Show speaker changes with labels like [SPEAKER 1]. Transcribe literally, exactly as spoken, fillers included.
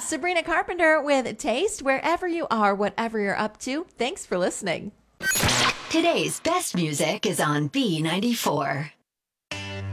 [SPEAKER 1] Sabrina Carpenter with Taste, wherever you are, whatever you're up to. Thanks for listening.
[SPEAKER 2] Today's best music is on B ninety-four.